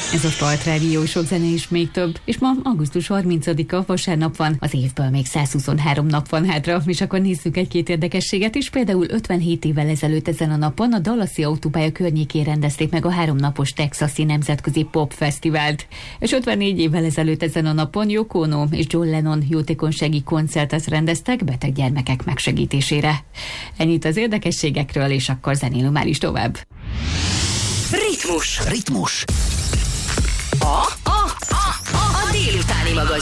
Ez a Start Rádió, sok zene és még több. És ma augusztus 30-a, vasárnap van, az évből még 123 nap van hátra, és akkor nézzük egy-két érdekességet is. Például 57 évvel ezelőtt ezen a napon a Dallasi autópálya környékén rendezték meg a 3 napos Texasi Nemzetközi Pop Fesztivált. És 54 évvel ezelőtt ezen a napon Yoko Ono és John Lennon jótékonysági koncertet rendeztek beteg gyermekek megsegítésére. Ennyit az érdekességekről, és akkor zenélünk már is tovább. Ritmus. A délutáni magazin.